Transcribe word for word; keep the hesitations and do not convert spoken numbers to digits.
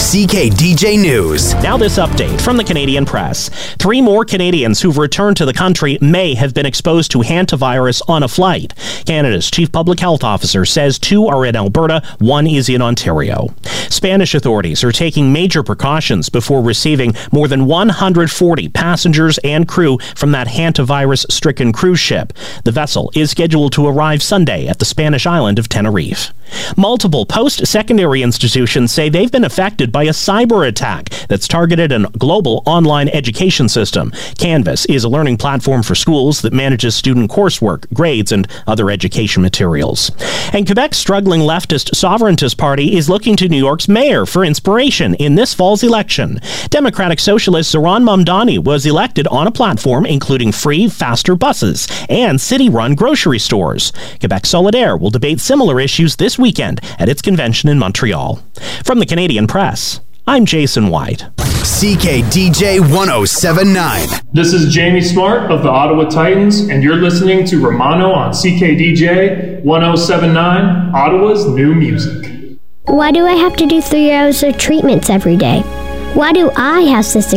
C K D J News. Now this update from the Canadian Press. Three more Canadians who've returned to the country may have been exposed to hantavirus on a flight. Canada's chief public health officer says two are in Alberta, one is in Ontario. Spanish authorities are taking major precautions before receiving more than one hundred forty passengers and crew from that hantavirus-stricken cruise ship. The vessel is scheduled to arrive Sunday at the Spanish island of Tenerife. Multiple post-secondary institutions say they've been affected by a cyber attack that's targeted a global online education system. Canvas is a learning platform for schools that manages student coursework, grades, and other education materials. And Quebec's struggling leftist Sovereigntist Party is looking to New York's mayor for inspiration in this fall's election. Democratic Socialist Zoran Mamdani was elected on a platform including free, faster buses and city-run grocery stores. Quebec Solidaire will debate similar issues this weekend at its convention in Montreal. From the Canadian Press, I'm Jason White. C K D J one oh seven point nine. This is Jamie Smart of the Ottawa Titans, and you're listening to Romano on C K D J one oh seven point nine, Ottawa's new music. Why do I have to do three hours of treatments every day? Why do I have cystic